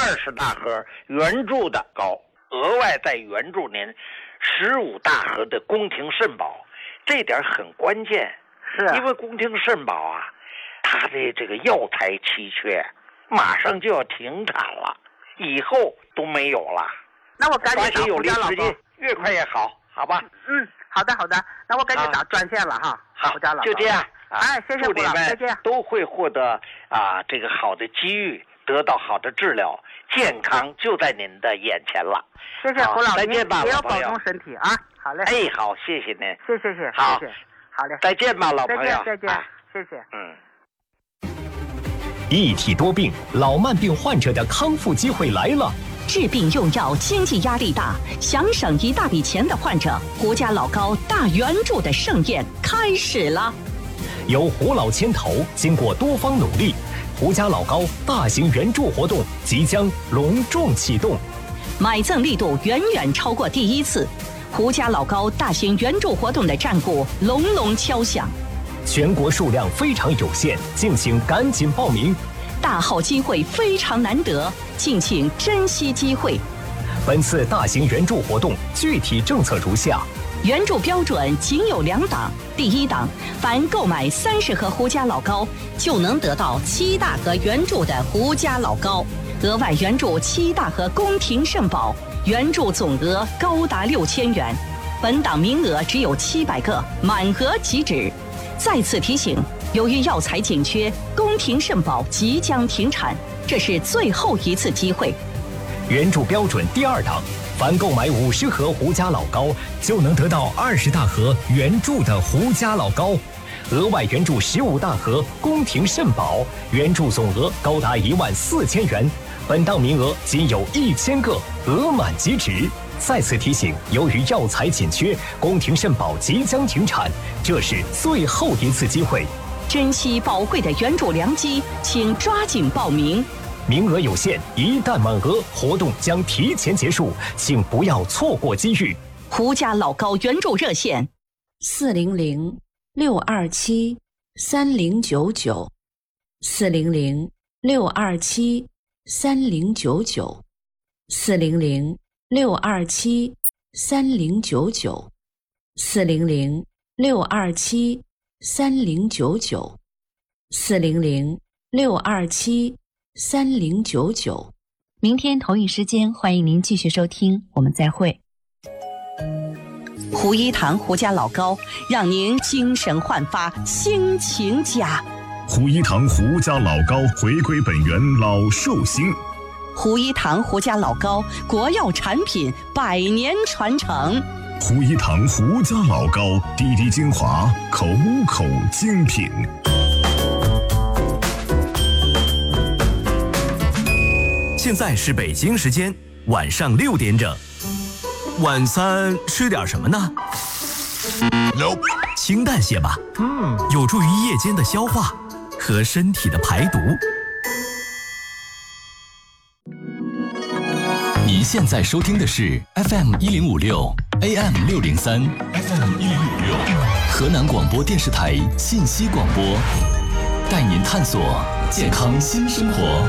20大盒原著的高，额外再援助您15大盒的宫廷肾宝，这点很关键。 是因为宫廷肾宝啊，它的这个药材奇缺，马上就要停产了，以后都没有了。 那我赶紧找有胡家老高， 越快越好，好吧？ 好的，那我赶紧找专线了哈。 好， 胡家老高就这样。 谢谢胡老，再见。 都会获得这个好的机遇，得到好的治疗，健康就在您的眼前了。 谢谢胡老， 再见吧， 也要保重身体啊。好嘞。 好，谢谢您。 谢。 好， 好嘞。 再见吧，老朋友。 再见，谢谢。 一体多病，老慢病患者的康复机会来了。 治病用药经济压力大，想省一大笔钱的患者，胡家老高大援助的盛宴开始了。 由胡老牵头，经过多方努力，胡家老高大型援助活动即将隆重启动， 买赠力度远远超过第一次，胡家老高大型援助活动的战鼓隆隆敲响。 全国数量非常有限，敬请赶紧报名。 大好机会非常难得，敬请珍惜机会。 本次大型援助活动具体政策如下： 援助标准仅有2档。第1档，凡购买30盒胡家老高，就能得到7大盒援助的胡家老高，额外援助7大盒宫廷肾宝，援助总额高达6000元。本档名额只有700个，满额即止。再次提醒，由于药材紧缺，宫廷肾宝即将停产，这是最后一次机会。 援助标准第2档，凡购买50盒胡家老高，就能得到20大盒援助的胡家老高，额外援助15大盒宫廷肾宝，援助总额高达14000元。本档名额仅有1000个，额满即止。再次提醒，由于药材紧缺，宫廷肾宝即将停产，这是最后一次机会。 珍惜宝贵的援助良机，请抓紧报名。 名额有限，一旦满额，活动将提前结束，请不要错过机遇。 胡家老高援助热线 400-627-3099，400-627-3099，400-627-3099。明天同一时间，欢迎您继续收听，我们再会。 胡一堂胡家老高，让您精神焕发，心情佳。 胡一堂胡家老高回归本源，老寿星。 胡一堂胡家老高，国药产品100年传承。 胡一堂胡家老高，滴滴精华，口口精品。 现在是北京时间晚上6点整。晚餐吃点什么呢？清淡些吧，有助于夜间的消化和身体的排毒。 您现在收听的是 FM1056 AM603 FM1056 河南广播电视台信息广播，带您探索健康新生活。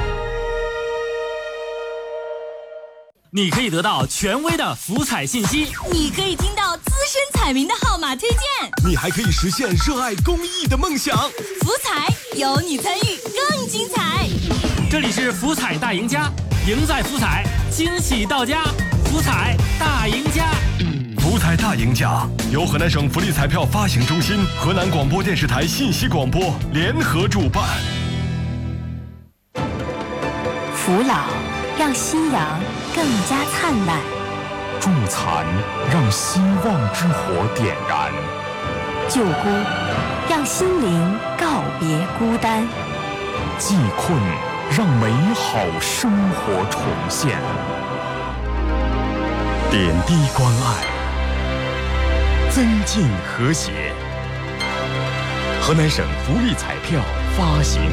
你可以得到权威的福彩信息， 你可以听到资深彩民的号码推荐， 你还可以实现热爱公益的梦想。 福彩有你参与更精彩。 这里是福彩大赢家，赢在福彩，惊喜到家。福彩大赢家， 福彩大赢家由河南省福利彩票发行中心、河南广播电视台信息广播联合主办。 扶老让夕阳更加灿烂， 助残让希望之火点燃， 救孤让心灵告别孤单， 济困让美好生活重现。点滴关爱，增进和谐。河南省福利彩票发行